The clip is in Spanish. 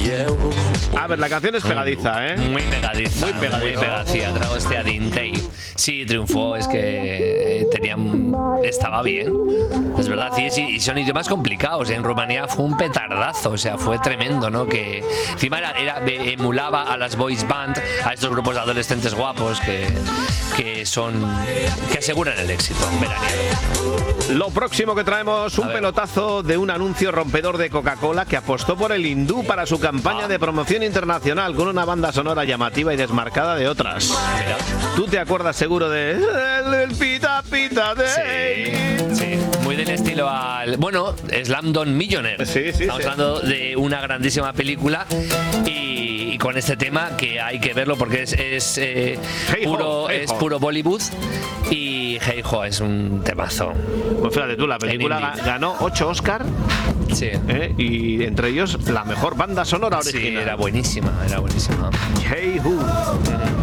A ver, la canción es pegadiza, ¿eh? Muy pegadiza. Muy pegadiza. Sí, ha traído este Adintei. Sí, triunfó, es que estaba bien. Es verdad, sí, y son idiomas complicados. En Rumanía fue un petardazo, o sea, fue tremendo, ¿no? Que encima emulaba a las boys band, a estos grupos de adolescentes guapos que aseguran el éxito veraniego. Lo próximo que traemos, un pelotazo de un anuncio rompedor de Coca-Cola que apostó por el hindú para su campaña de promoción internacional con una banda sonora llamativa y desmarcada de otras. Mira. ¿Tú te acuerdas seguro de el Pita Pita de? Sí, muy del estilo al... Bueno, Slumdog Millionaire. Sí, Estamos hablando de una grandísima película y con este tema que hay que verlo porque es puro Bollywood y Hey Ho es un temazo. Pues fíjate tú, la película ganó 8 Oscar. Sí. Y entre ellos la mejor banda sonora original. Sí, era buenísima. Hey Ho.